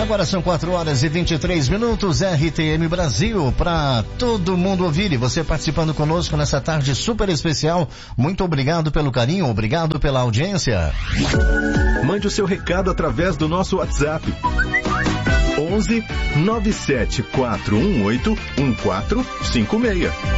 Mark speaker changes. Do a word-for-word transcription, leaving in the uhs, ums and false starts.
Speaker 1: Agora são quatro horas e vinte e três minutos, R T M Brasil, para todo mundo ouvir. E você participando conosco nessa tarde super especial. Muito obrigado pelo carinho, obrigado pela audiência.
Speaker 2: Mande o seu recado através do nosso WhatsApp. onze nove sete quatro um oito um quatro cinco seis.